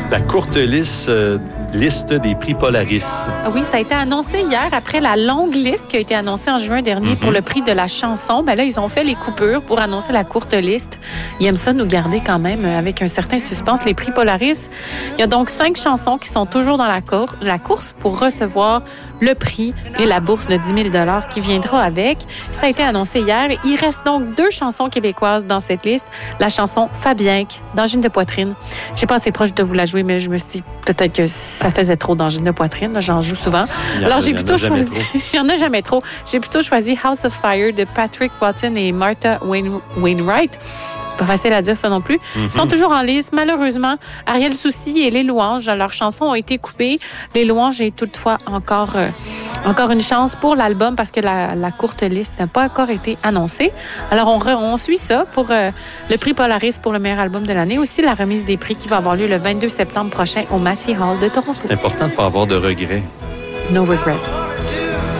La courte liste des prix Polaris. Oui, ça a été annoncé hier après la longue liste qui a été annoncée en juin dernier pour le prix de la chanson. Ben là, ils ont fait les coupures pour annoncer la courte liste. Ils aiment ça nous garder quand même avec un certain suspense, les prix Polaris. Il y a donc 5 chansons qui sont toujours dans la course pour recevoir le prix et la bourse de 10 000 $ qui viendra avec. Ça a été annoncé hier. Il reste donc 2 chansons québécoises dans cette liste. La chanson Fabienque, d'angine de poitrine. Je sais pas, c'est proche de vous la jouer, mais je me suis dit peut-être que ça faisait trop d'angine de poitrine. Là, j'en joue souvent. Alors, j'ai plutôt choisi... Il y en a jamais trop. J'ai plutôt choisi House of Fire de Patrick Watson et Martha Wainwright. Pas facile à dire ça non plus. Ils sont toujours en liste. Malheureusement, Ariel Soucy et Les Louanges, leurs chansons ont été coupées. Les Louanges est toutefois encore une chance pour l'album parce que la courte liste n'a pas encore été annoncée. Alors, on suit ça pour le prix Polaris pour le meilleur album de l'année. Aussi, la remise des prix qui va avoir lieu le 22 septembre prochain au Massey Hall de Toronto. C'est important de ne pas avoir de regrets. No regrets.